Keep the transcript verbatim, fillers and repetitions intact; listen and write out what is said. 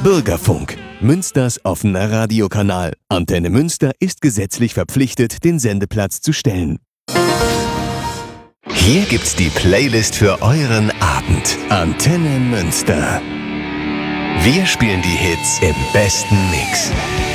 Bürgerfunk, Münsters offener Radiokanal. Antenne Münster ist gesetzlich verpflichtet, den Sendeplatz zu stellen. Hier gibt's die Playlist für euren Abend. Antenne Münster. Wir spielen die Hits im besten Mix.